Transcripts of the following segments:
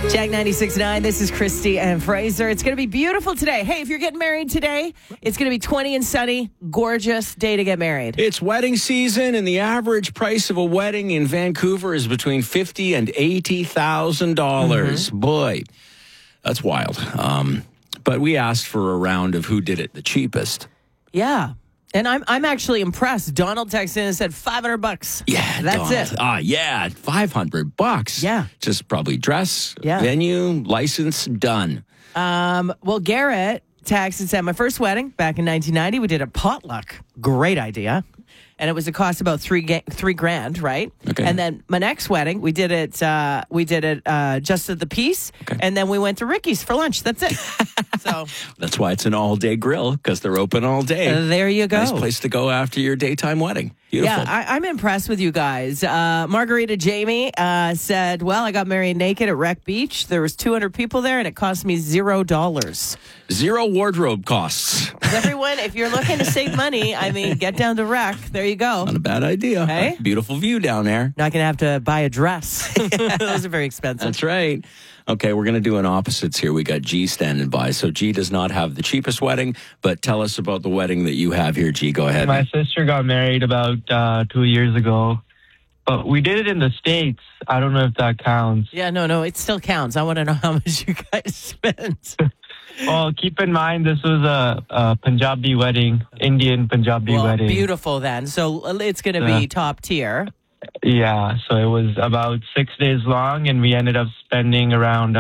Jag 96.9, this is Christy and Fraser. It's going to be beautiful today. Hey, if you're getting married today, it's going to be 20 and sunny. Gorgeous day to get married. It's wedding season, and the average price of a wedding in Vancouver is between $50,000 and $80,000. Boy, that's wild. But we asked for a round of who did it the cheapest. Yeah. And I'm actually impressed. Donald texted in and said $500. Yeah, that's Donald. it. Yeah, $500. Yeah. Just probably dress, Yeah. venue, license, done. Well, Garrett texted and said, my first wedding back in 1990, we did a potluck. Great idea. And it was a cost about $3,000, right? Okay. And then my next wedding, we did it just at the Peace, and then we went to Ricky's for lunch. That's it. So That's why it's an all-day grill, because they're open all day. There you go. Nice place to go after your daytime wedding. Beautiful. Yeah, I'm impressed with you guys. Margarita Jamie said, well, I got married naked at Wreck Beach. There was 200 people there, and it cost me $0. Zero wardrobe costs. Everyone, if you're looking to save money, I mean, get down to Wreck. There you go. Not a bad idea. Hey? Beautiful view down there. Not going to have to buy a dress. Those are very expensive. That's right. Okay, we're going to do an opposites here. We got G standing by. So G does not have the cheapest wedding, but tell us about the wedding that you have here, G. Go ahead. My sister got married about 2 years ago, but we did it in the States. I don't know if that counts. Yeah, no, it still counts. I want to know how much you guys spent. Well, keep in mind, this was a Punjabi wedding, Indian Punjabi wedding. Beautiful then. So it's going to be top tier. Yeah, so it was about 6 days long, and we ended up spending around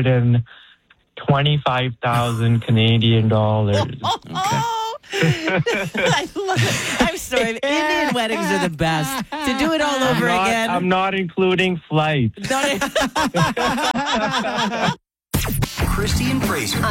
125,000 Canadian dollars. I love it. I'm sorry. Indian weddings are the best. To do it all over again. I'm not including flights. Christy and Fraser.